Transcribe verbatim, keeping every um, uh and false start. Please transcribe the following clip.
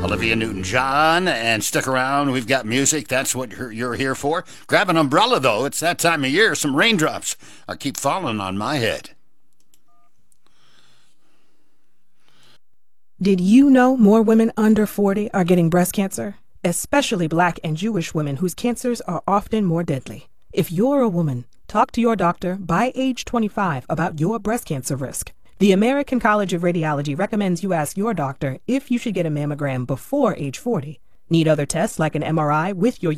Olivia Newton-John, and stick around. We've got music. That's what you're, you're here for. Grab an umbrella, though. It's that time of year. Some raindrops are keep falling on my head. Did you know more women under forty are getting breast cancer? Especially Black and Jewish women whose cancers are often more deadly. If you're a woman, talk to your doctor by age twenty-five about your breast cancer risk. The American College of Radiology recommends you ask your doctor if you should get a mammogram before age forty. Need other tests like an M R I with your